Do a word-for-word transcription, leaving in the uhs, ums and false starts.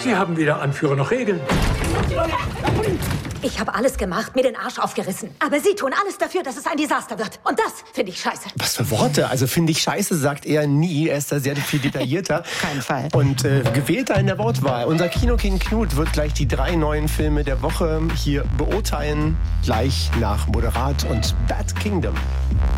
Sie haben weder Anführer noch Regeln. Ich habe alles gemacht, mir den Arsch aufgerissen. Aber Sie tun alles dafür, dass es ein Desaster wird. Und das finde ich scheiße. Was für Worte. Also finde ich scheiße, sagt er nie. Er ist da sehr viel detaillierter. Kein Fall. Und äh, gewählter in der Wortwahl. Unser Kinoking Knut wird gleich die drei neuen Filme der Woche hier beurteilen. Gleich nach Moderat und Bad Kingdom.